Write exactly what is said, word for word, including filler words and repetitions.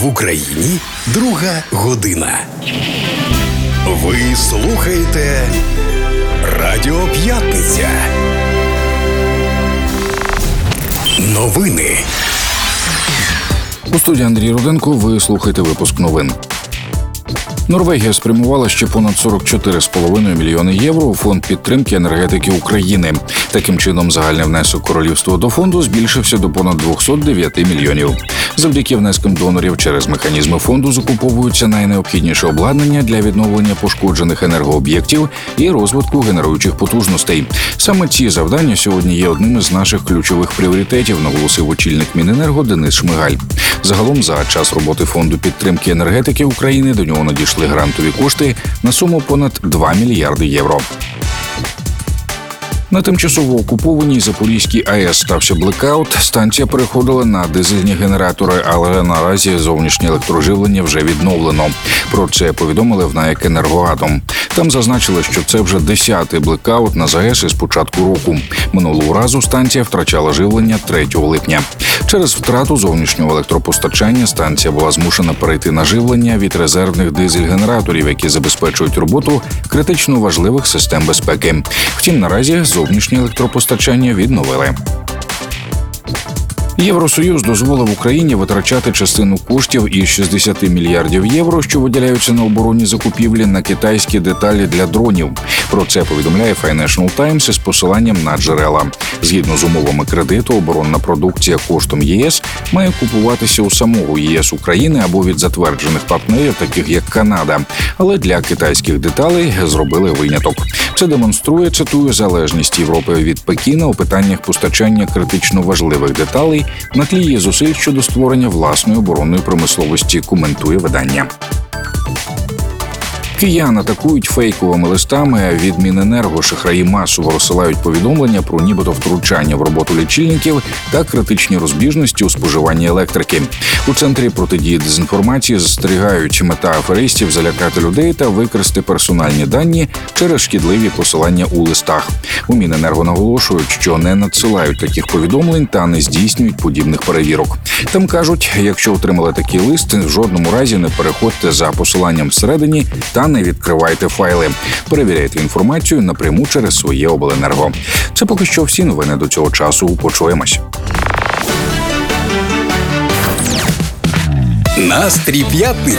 В Україні друга година. Ви слухаєте Радіо П'ятниця. Новини. У студії Андрій Руденко. Ви слухаєте випуск новин. Норвегія спрямувала ще понад сорок чотири з половиною мільйони євро у фонд підтримки енергетики України. Таким чином, загальний внесок королівства до фонду збільшився до понад двісті дев'ять мільйонів. Завдяки внескам донорів через механізми фонду закуповуються найнеобхідніше обладнання для відновлення пошкоджених енергооб'єктів і розвитку генеруючих потужностей. Саме ці завдання сьогодні є одним із наших ключових пріоритетів, наголосив очільник Міненерго Денис Шмигаль. Загалом за час роботи фонду підтримки енергетики України до нього надійшли грантові кошти на суму понад два мільярди євро. На тимчасово окупованій Запорізькій АЕС стався блекаут. Станція переходила на дизельні генератори, але наразі зовнішнє електроживлення вже відновлено. Про це повідомили в НАЕК «Енергоатом». Там зазначили, що це вже десятий блекаут на ЗАЕС із початку року. Минулого разу станція втрачала живлення третього липня. Через втрату зовнішнього електропостачання станція була змушена перейти на живлення від резервних дизель-генераторів, які забезпечують роботу критично важливих систем безпеки. Втім, наразі зовнішнє електропостачання відновили. Євросоюз дозволив Україні витрачати частину коштів із шістдесят мільярдів євро, що виділяються на оборонні закупівлі, на китайські деталі для дронів. Про це повідомляє Financial Times із посиланням на джерела. Згідно з умовами кредиту, оборонна продукція коштом ЄС має купуватися у самого ЄС України або від затверджених партнерів, таких як Канада. Але для китайських деталей зробили виняток. Це демонструє, цитую, залежність Європи від Пекіна у питаннях постачання критично важливих деталей на тлі її зусиль щодо створення власної оборонної промисловості, коментує видання. Киян атакують фейковими листами від Міненерго. Шахраї масово розсилають повідомлення про нібито втручання в роботу лічильників та критичні розбіжності у споживанні електрики. У Центрі протидії дезінформації застерігають: мета аферистів – залякати людей та викрасти персональні дані через шкідливі посилання у листах. У Міненерго наголошують, що не надсилають таких повідомлень та не здійснюють подібних перевірок. Там кажуть, якщо отримали такий лист, в жодному разі не переходьте за посиланням всередині та не відкривайте файли. Перевіряйте інформацію напряму через своє обленерго. Це поки що всі новини до цього часу. Почуємось. Настрій п'ятниці